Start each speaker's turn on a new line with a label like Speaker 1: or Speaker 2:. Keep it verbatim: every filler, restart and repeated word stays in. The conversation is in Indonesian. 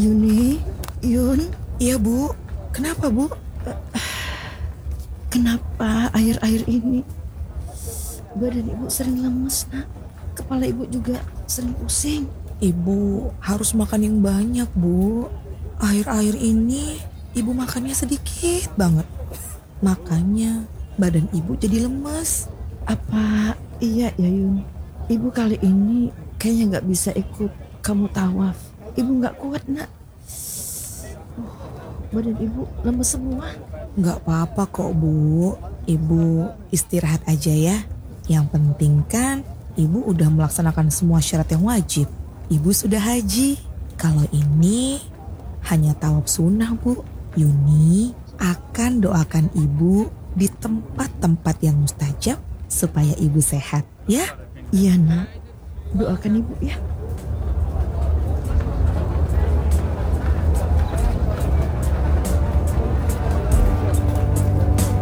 Speaker 1: Yuni, Yun,
Speaker 2: Iya Bu, kenapa Bu?
Speaker 1: kenapa akhir-akhir ini badan ibu sering lemes, nak? Kepala ibu juga sering pusing.
Speaker 2: Ibu harus makan yang banyak Bu. Akhir-akhir ini ibu makannya sedikit banget. Makanya badan ibu jadi lemes.
Speaker 1: Apa iya ya, Yun? Ibu kali ini kayaknya nggak bisa ikut kamu tawaf. Ibu nggak kuat, nak. Uh, badan ibu lemes semua.
Speaker 2: Nggak apa-apa kok Bu. Ibu istirahat aja ya. Yang penting kan ibu udah melaksanakan semua syarat yang wajib. Ibu sudah haji. Kalau ini hanya tawaf sunnah Bu. Yuni akan doakan ibu di tempat-tempat yang mustajab supaya ibu sehat ya.
Speaker 1: Iya, nak. Doakan ibu ya.